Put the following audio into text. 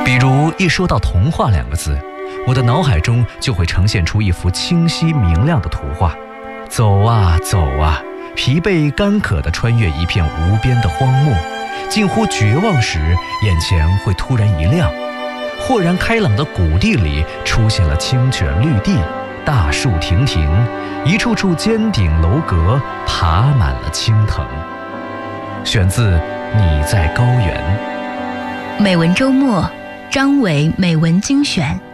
比如一说到童话两个字，我的脑海中就会呈现出一幅清晰明亮的图画。走啊走啊，疲惫干渴地穿越一片无边的荒漠，近乎绝望时，眼前会突然一亮，豁然开朗的谷地里出现了清泉绿地，大树亭亭，一处处尖顶楼阁爬满了青藤。选自《你在高原》。 美文周末，张伟美文精选。